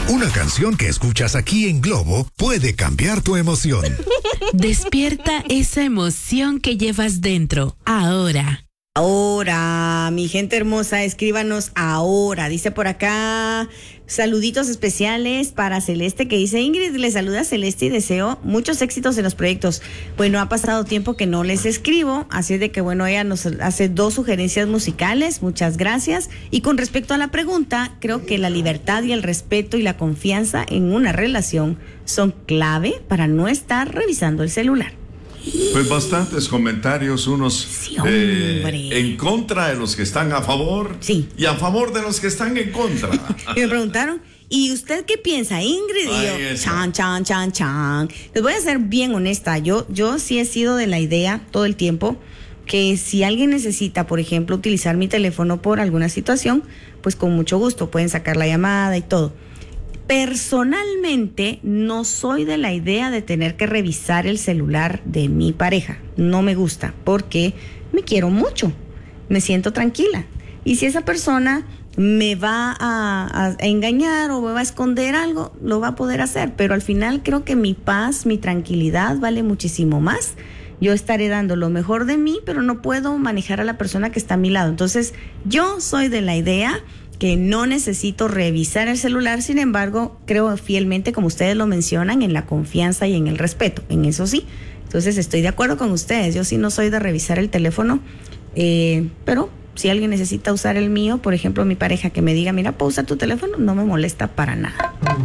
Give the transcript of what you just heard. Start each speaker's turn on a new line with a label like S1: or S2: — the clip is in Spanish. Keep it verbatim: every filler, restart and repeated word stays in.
S1: Una canción que escuchas aquí en Globo puede cambiar tu emoción.
S2: Despierta esa emoción que llevas dentro, ahora.
S3: Ahora, mi gente hermosa, escríbanos ahora. Dice por acá, saluditos especiales para Celeste, que dice: Ingrid, le saluda Celeste y deseo muchos éxitos en los proyectos. Bueno, ha pasado tiempo que no les escribo, así es de que bueno, ella nos hace dos sugerencias musicales, muchas gracias. Y con respecto a la pregunta, creo que la libertad y el respeto y la confianza en una relación son clave para no estar revisando el celular.
S4: Pues bastantes comentarios, unos
S3: sí,
S4: eh, en contra de los que están a favor,
S3: sí,
S4: y a favor de los que están en contra.
S3: Y me preguntaron, ¿y usted qué piensa, Ingrid? Y yo, chan, chan, chan, chan. Les voy a ser bien honesta, yo, yo sí he sido de la idea todo el tiempo que si alguien necesita, por ejemplo, utilizar mi teléfono por alguna situación, pues con mucho gusto pueden sacar la llamada y todo. Personalmente no soy de la idea de tener que revisar el celular de mi pareja. No me gusta porque me quiero mucho, me siento tranquila. Y si esa persona me va a, a, a engañar o me va a esconder algo, lo va a poder hacer. Pero al final creo que mi paz, mi tranquilidad vale muchísimo más. Yo estaré dando lo mejor de mí, pero no puedo manejar a la persona que está a mi lado. Entonces, yo soy de la idea que no necesito revisar el celular, sin embargo, creo fielmente, como ustedes lo mencionan, en la confianza y en el respeto, en eso sí. Entonces estoy de acuerdo con ustedes, yo sí no soy de revisar el teléfono, eh, pero si alguien necesita usar el mío, por ejemplo mi pareja que me diga, mira, ¿puedo usar tu teléfono? No me molesta para nada.